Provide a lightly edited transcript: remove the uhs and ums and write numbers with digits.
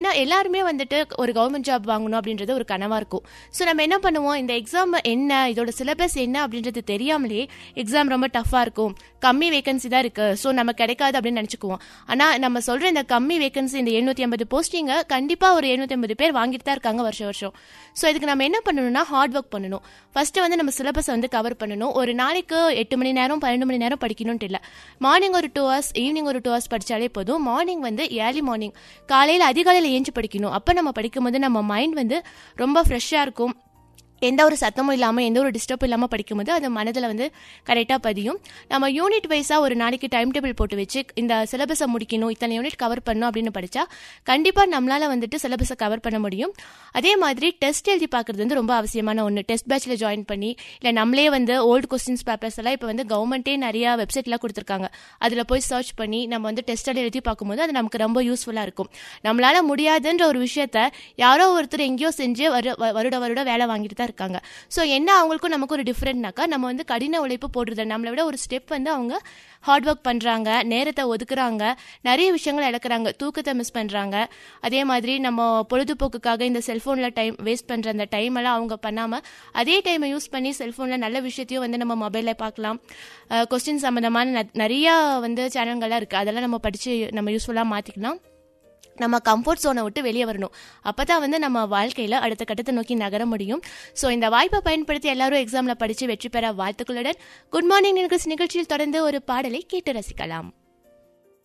எல்லாருமே வந்துட்டு ஒரு கவர்மெண்ட் ஜாப் வாங்கணும் அப்படின்றது ஒரு கனவா இருக்கும். ஸோ நம்ம என்ன பண்ணுவோம், இந்த எக்ஸாம் என்ன, இதோட சிலபஸ் என்ன அப்படின்றது தெரியாமலே எக்ஸாம் ரொம்ப டஃபா இருக்கும், கம்மி வேகன்சி தான் இருக்கு, ஸோ நம்ம கிடைக்காது அப்படின்னு நினைச்சுக்குவோம். ஆனா நம்ம சொல்ற இந்த கம்மி வேகன்சி, இந்த 750 போஸ்டிங்க கண்டிப்பா ஒரு 750 பேர் வாங்கிட்டு தான் இருக்காங்க வருஷம். ஸோ இதுக்கு நம்ம என்ன பண்ணணும்னா ஹார்ட் ஒர்க் பண்ணணும். ஃபர்ஸ்ட் வந்து நம்ம சிலபஸ் வந்து கவர் பண்ணணும். ஒரு நாளைக்கு 8 மணி நேரம் 12 மணி நேரம் படிக்கணும்ட்டு இல்லை. மார்னிங் ஒரு 2 hours, ஈவினிங் ஒரு 2 hours படிச்சாலே போதும். மார்னிங் வந்து ஏர்லி மார்னிங், காலையில் அதிகாலையில் ஏஞ்சி படிக்கணும். அப்போ நம்ம படிக்கும்போது நம்ம மைண்ட் வந்து ரொம்ப ஃப்ரெஷ்ஷாக இருக்கும். எந்த ஒரு சத்தமும் இல்லாமல், எந்த ஒரு டிஸ்டர்பும் இல்லாமல் படிக்கும்போது அது மனதில் வந்து கரெக்டாக பதியும். நம்ம யூனிட் வைஸாக ஒரு நாளைக்கு டைம் டேபிள் போட்டு வச்சு இந்த சிலபஸை முடிக்கணும், இத்தனை யூனிட் கவர் பண்ணணும் அப்படின்னு படித்தா கண்டிப்பாக நம்மளால் வந்துட்டு சிலபஸை கவர் பண்ண முடியும். அதே மாதிரி டெஸ்ட் எழுதி பார்க்குறது வந்து ரொம்ப அவசியமான ஒன்று. டெஸ்ட் பேட்சில் ஜாயின் பண்ணி, இல்லை நம்மளே வந்து ஓல்டு கொஸ்டின்ஸ் பேப்பர்ஸ் எல்லாம் இப்போ வந்து கவர்மெண்ட்டே நிறையா வெப்சைட்லாம் கொடுத்துருக்காங்க, அதில் போய் சர்ச் பண்ணி நம்ம வந்து டெஸ்ட் எழுதி பார்க்கும்போது அது நமக்கு ரொம்ப யூஸ்ஃபுல்லாக இருக்கும். நம்மளால் முடியாதுன்ற ஒரு விஷயத்த யாரோ ஒருத்தர் எங்கேயோ செஞ்சு வருட வேலை வாங்கிட்டு தான் இருக்காங்க. ஸோ என்ன அவங்களுக்கும் நமக்கு ஒரு டிஃப்ரெண்ட்னாக்கா, நம்ம வந்து கடின உழைப்பு போடுறது, நம்மளை விட ஒரு ஸ்டெப் வந்து அவங்க ஹார்ட் ஒர்க் பண்ணுறாங்க, நேரத்தை ஒதுக்குறாங்க, நிறைய விஷயங்களை இழக்கிறாங்க, தூக்கத்தை மிஸ் பண்ணுறாங்க. அதே மாதிரி நம்ம பொழுதுபோக்குக்காக இந்த செல்ஃபோனில் டைம் வேஸ்ட் பண்ணுற அந்த டைம் எல்லாம் அவங்க பண்ணாமல் அதே டைமை யூஸ் பண்ணி செல்ஃபோனில் நல்ல விஷயத்தையும் வந்து நம்ம மொபைலில் பார்க்கலாம். கொஸ்டின் சம்மந்தமான நிறையா வந்து சேனல்கள்லாம் இருக்குது, அதெல்லாம் நம்ம படித்து நம்ம யூஸ்ஃபுல்லாக மாற்றிக்கலாம். நம்ம கம்ஃபர்ட் ஜோனை விட்டு வெளியே வரணும். அப்போ தான் வந்து நம்ம வாழ்க்கையில் அடுத்த கட்டத்தை நோக்கி நகர முடியும். ஸோ இந்த வாய்ப்பை பயன்படுத்தி எல்லாரும் எக்ஸாமில் படித்து வெற்றி பெற வாழ்த்துக்களுடன் குட் மார்னிங் நிகழ்ச்சியில் தொடர்ந்து ஒரு பாடலை கேட்டு ரசிக்கலாம்.